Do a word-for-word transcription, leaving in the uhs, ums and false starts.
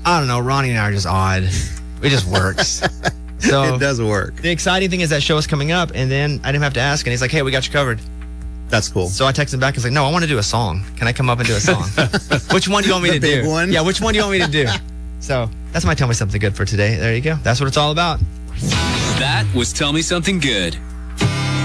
I don't know. Ronnie and I are just odd. It just works. So it does work. The exciting thing is that show is coming up, and then I didn't have to ask, and he's like, hey, we got you covered. That's cool. So I texted him back and was like, no, I want to do a song. Can I come up and do a song? Which one do you want me the to big do? One? Yeah, which one do you want me to do? So that's my Tell Me Something Good for today. There you go. That's what it's all about. That was Tell Me Something Good.